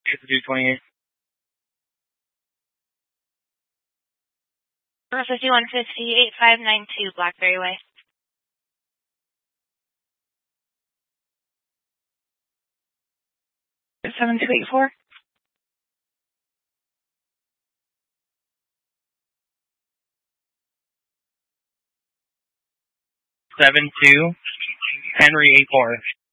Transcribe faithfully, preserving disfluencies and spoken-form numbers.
two twenty-eight. fifty-one fifty, eight five nine two, Blackberry Way. seven two eight four. Seven two Henry eight four.